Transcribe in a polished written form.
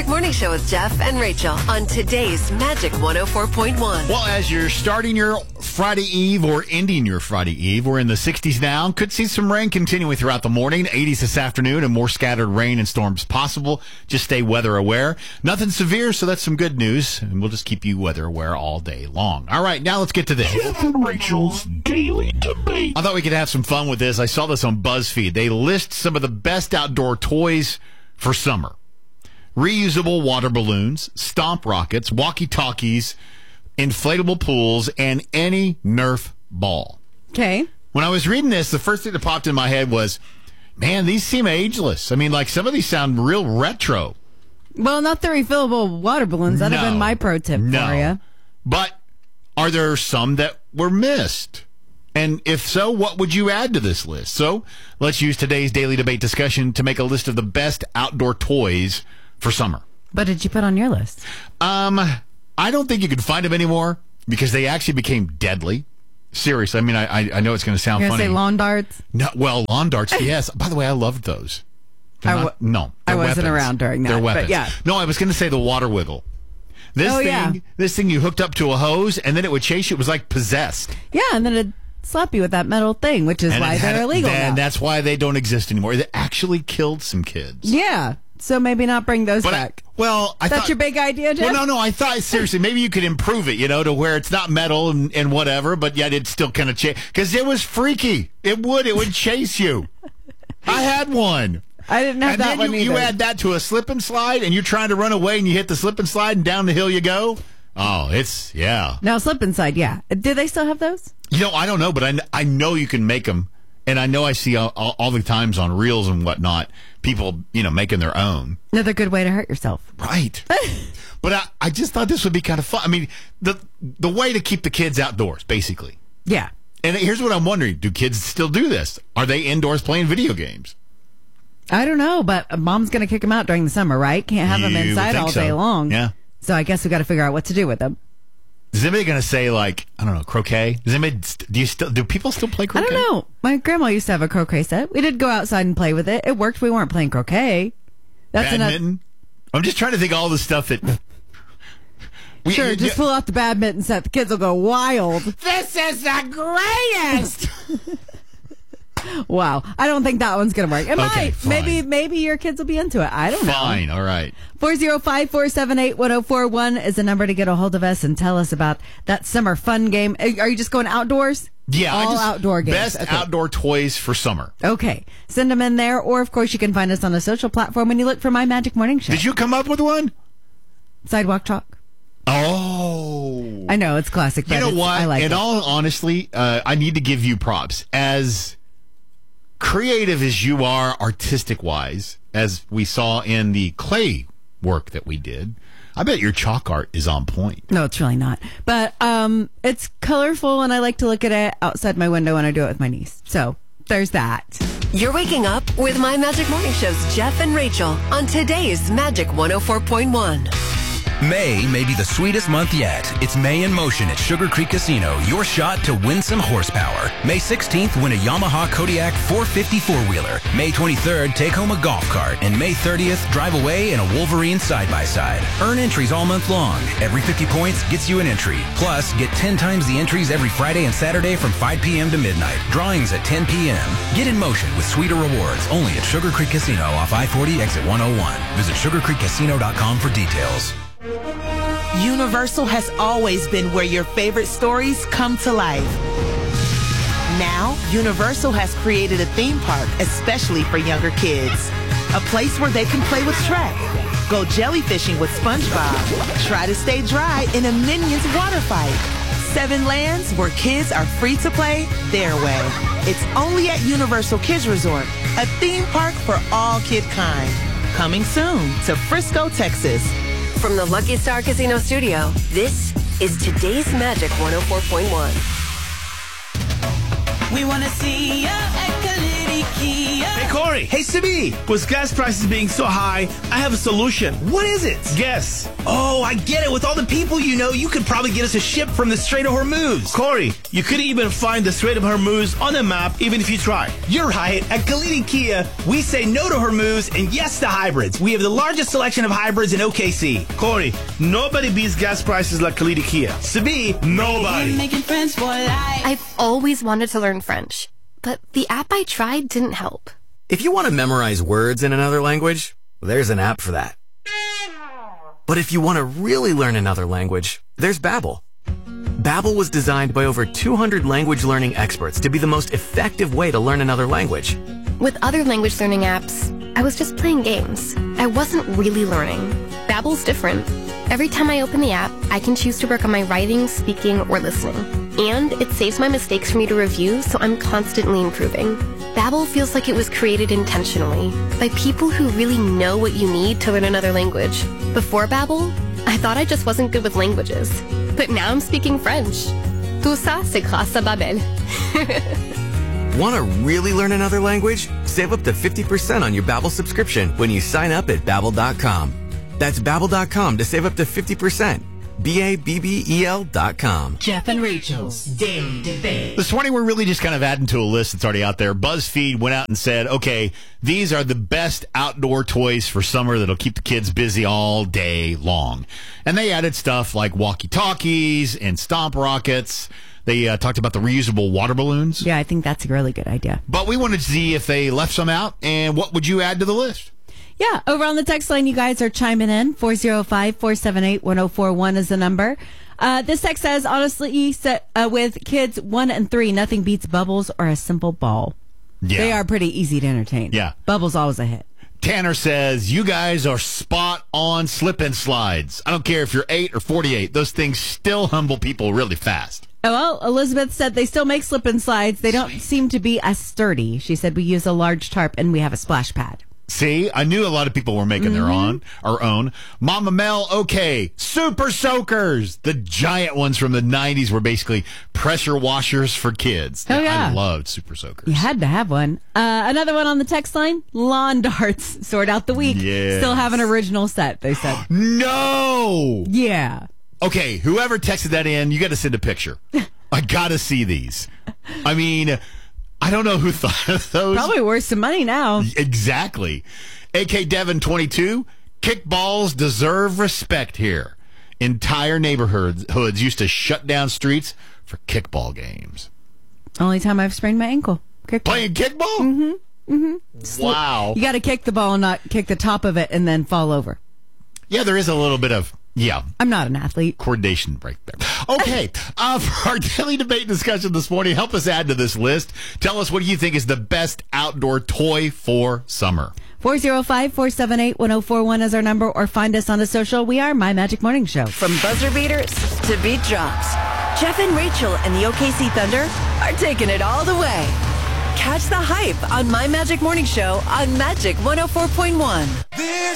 Magic Morning Show with Jeff and Rachel on today's Magic 104.1. Well, as you're starting your Friday Eve or ending your Friday Eve, we're in the 60s now. Could see some rain continuing throughout the morning, 80s this afternoon, and more scattered rain and storms possible. Just stay weather aware. Nothing severe, so that's some good news, and we'll just keep you weather aware all day long. All right, now let's get to this. Jeff and Rachel's Daily Debate. I thought we could have some fun with this. I saw this on BuzzFeed. They list some of the best outdoor toys for summer. Reusable water balloons, stomp rockets, walkie-talkies, inflatable pools, and any Nerf ball. Okay. When I was reading this, the first thing that popped in my head was, man, these seem ageless. I mean, like, some of these sound real retro. Well, not the refillable water balloons. That'd have been my pro tip for you. But are there some that were missed? And if so, what would you add to this list? So let's use today's daily debate discussion to make a list of the best outdoor toys for summer. What did you put on your list? I don't think you can find them anymore because they actually became deadly. Seriously, I mean, I know it's going to sound You're funny. Say lawn darts? No, well, lawn darts, yes. By the way, I loved those. I wasn't weapons. Around during that. They're weapons. But yeah. No, I was going to say the water wiggle. This thing you hooked up to a hose and then it would chase you. It was like possessed. Yeah, and then it'd slap you with that metal thing, which is why they're illegal now. And that's why they don't exist anymore. They actually killed some kids. Yeah. So maybe not bring those back. I That's your big idea, Jeff? Well, no. I thought, seriously, maybe you could improve it, to where it's not metal and whatever, but yet it's still kind of chase. Because it was freaky. It would chase you. I had one. I didn't have that one either. You add that to a slip and slide, and you're trying to run away, and you hit the slip and slide, and down the hill you go. Oh, yeah. Now, slip and slide, yeah. Do they still have those? I don't know, but I know you can make them. And I know I see all the times on reels and whatnot, people, making their own. Another good way to hurt yourself. Right. But I just thought this would be kind of fun. I mean, the way to keep the kids outdoors, basically. Yeah. And here's what I'm wondering. Do kids still do this? Are they indoors playing video games? I don't know, but mom's going to kick them out during the summer, right? Can't have them inside all day long. Yeah. So I guess we got to figure out what to do with them. Is anybody going to say, like, I don't know, croquet? Do people still play croquet? I don't know. My grandma used to have a croquet set. We did go outside and play with it. It worked. We weren't playing croquet. Badminton? I'm just trying to think of all the stuff that... Sure, just pull out the badminton set. The kids will go wild. This is the greatest! Wow. I don't think that one's going to work. It might. Fine. Maybe your kids will be into it. I don't know. Fine. All right. 405-478-1041 is the number to get a hold of us and tell us about that summer fun game. Are you just going outdoors? Yeah. All outdoor games. Best outdoor toys for summer. Okay. Send them in there. Or, of course, you can find us on a social platform when you look for My Magic Morning Show. Did you come up with one? Sidewalk chalk. Oh. I know. It's classic. You know what? I like it. All honestly, I need to give you props. As creative as you are artistic-wise, as we saw in the clay work that we did, I bet your chalk art is on point. No, it's really not. But it's colorful, and I like to look at it outside my window when I do it with my niece. So there's that. You're waking up with My Magic Morning Show's Jeff and Rachel on today's Magic 104.1. May be the sweetest month yet. It's May in Motion at Sugar Creek Casino. Your shot to win some horsepower. May 16th, win a Yamaha Kodiak 450 four-wheeler. May 23rd, take home a golf cart. And May 30th, drive away in a Wolverine side-by-side. Earn entries all month long. Every 50 points gets you an entry. Plus, get 10 times the entries every Friday and Saturday from 5 p.m. to midnight. Drawings at 10 p.m. Get in motion with sweeter rewards only at Sugar Creek Casino off I-40 exit 101. Visit sugarcreekcasino.com for details. Universal has always been where your favorite stories come to life. Now, Universal has created a theme park especially for younger kids. A place where they can play with Shrek, go jellyfishing with SpongeBob, try to stay dry in a Minions water fight. 7 lands where kids are free to play their way. It's only at Universal Kids Resort, a theme park for all kid kind. Coming soon to Frisco, Texas. From the Lucky Star Casino Studio, this is today's Magic 104.1. We want to see ya at Kalidi Hey, Corey. Hey, Sibi. With gas prices being so high, I have a solution. What is it? Guess. Oh, I get it. With all the people you know, you could probably get us a ship from the Strait of Hormuz. Corey, you couldn't even find the Strait of Hormuz on the map, even if you try. You're right. At Kalidi Kia, we say no to Hormuz and yes to hybrids. We have the largest selection of hybrids in OKC. Corey, nobody beats gas prices like Kalidi Kia. Sibi, nobody. Making friends for life. I've always wanted to learn French, but the app I tried didn't help. If you want to memorize words in another language, there's an app for that. But if you want to really learn another language, there's Babbel. Babbel was designed by over 200 language learning experts to be the most effective way to learn another language. With other language learning apps, I was just playing games. I wasn't really learning. Babbel's different. Every time I open the app, I can choose to work on my writing, speaking, or listening. And it saves my mistakes for me to review, so I'm constantly improving. Babbel feels like it was created intentionally by people who really know what you need to learn another language. Before Babbel, I thought I just wasn't good with languages. But now I'm speaking French. Tout ça, c'est grâce à Babbel. Want to really learn another language? Save up to 50% on your Babbel subscription when you sign up at Babbel.com. That's Babbel.com to save up to 50%. Babbel.com. Jeff and Rachel's Daily Debate. This morning, we're really just kind of adding to a list that's already out there. BuzzFeed went out and said, okay, these are the best outdoor toys for summer that'll keep the kids busy all day long. And they added stuff like walkie-talkies and stomp rockets. They talked about the reusable water balloons. Yeah, I think that's a really good idea. But we wanted to see if they left some out, and what would you add to the list? Yeah, over on the text line, you guys are chiming in. 405-478-1041 is the number. This text says, honestly, with kids 1 and 3, nothing beats bubbles or a simple ball. Yeah. They are pretty easy to entertain. Yeah. Bubbles always a hit. Tanner says, you guys are spot on slip and slides. I don't care if you're 8 or 48. Those things still humble people really fast. Oh, well, Elizabeth said they still make slip and slides. They don't seem to be as sturdy. She said we use a large tarp and we have a splash pad. See, I knew a lot of people were making their own. Mama Mel, okay. Super Soakers. The giant ones from the 90s were basically pressure washers for kids. Oh, yeah. I loved Super Soakers. You had to have one. Another one on the text line, lawn darts. Sort out the week. Yes. Still have an original set, they said. No! Yeah. Okay, whoever texted that in, you got to send a picture. I got to see these. I mean, I don't know who thought of those. Probably worth some money now. Exactly. AK Devin 22, kickballs deserve respect here. Entire neighborhoods used to shut down streets for kickball games. Only time I've sprained my ankle. Kickball. Playing kickball? Mm-hmm. Mm-hmm. Wow. You got to kick the ball and not kick the top of it and then fall over. Yeah, there is a little bit of, I'm not an athlete. coordination break there. Okay, for our daily debate discussion this morning, help us add to this list. Tell us, what do you think is the best outdoor toy for summer? 405-478-1041 is our number, or find us on the social. We are My Magic Morning Show. From buzzer beaters to beat drops, Jeff and Rachel and the OKC Thunder are taking it all the way. Catch the hype on My Magic Morning Show on Magic 104.1.